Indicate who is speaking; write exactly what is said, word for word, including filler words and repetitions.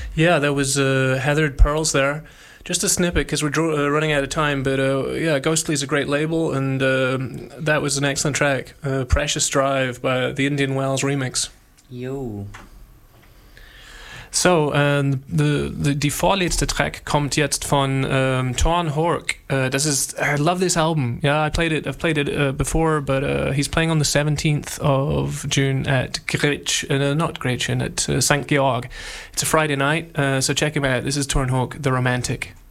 Speaker 1: Yeah, there was uh, Heathered Pearls there. Just a snippet because we're dro- uh, running out of time, but uh, yeah, Ghostly is a great label, and uh, that was an excellent track. Uh, Precious Drive by the Indian Wells remix.
Speaker 2: Jo.
Speaker 1: So, äh, the, the, die vorletzte Track kommt jetzt von ähm, Torn Hork. Uh, das ist, I love this album. Yeah, I played it. I've played it uh, before, but uh, he's playing on the seventeenth of June at Gretsch, uh, not Gretchen, at uh, Saint Georg. It's a Friday night, uh, so check him out. This is Torn Hork, The Romantic.